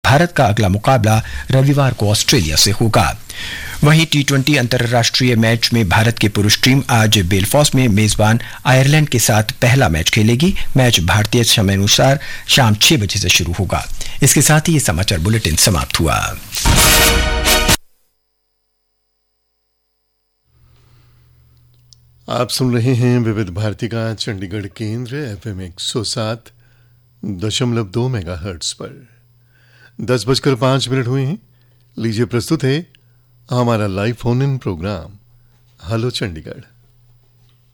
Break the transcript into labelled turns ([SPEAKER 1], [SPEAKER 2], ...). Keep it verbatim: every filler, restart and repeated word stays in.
[SPEAKER 1] भारत का अगला मुकाबला रविवार को ऑस्ट्रेलिया से होगा। वहीं टी ट्वेंटी अंतर्राष्ट्रीय मैच में भारत की पुरुष टीम आज बेलफास्ट में मेजबान आयरलैंड के साथ पहला मैच खेलेगी। मैच भारतीय समय अनुसार शाम छह बजे से शुरू होगा। इसके साथ ही ये समाचार बुलेटिन समाप्त हुआ।
[SPEAKER 2] आप सुन रहे हैं विविध भारती का चंडीगढ़ केंद्र एफएम एक सौ सात दशमलव दो मेगा हर्ट्स पर। दस बजकर पांच मिनट हुए हैं। लीजिए प्रस्तुत है हमारा live phone in programme hello Chandigarh.